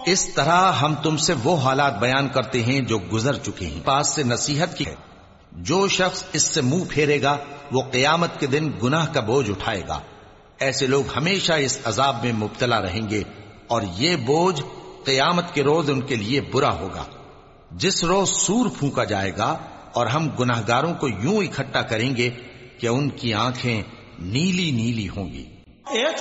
इस तरह हम तुमसे वो हालात बयान करते हैं जो गुजर चुके हैं। पास से नसीहत की है, जो शख्स इससे मुंह फेरेगा वो क़यामत के दिन गुनाह का बोझ उठाएगा। ऐसे लोग हमेशा इस अजाब में मुब्तला रहेंगे और ये बोझ क़यामत के रोज उनके लिए बुरा होगा, जिस रोज सूर फूंका जाएगा और हम गुनाहगारों को यूं इकट्ठा करेंगे कि उनकी आंखें नीली नीली होंगी।